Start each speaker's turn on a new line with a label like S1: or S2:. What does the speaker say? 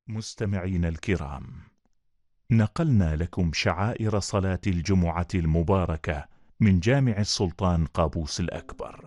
S1: مستمعينا الكرام، نقلنا لكم شعائر صلاة الجمعة المباركة من جامع السلطان قابوس الأكبر.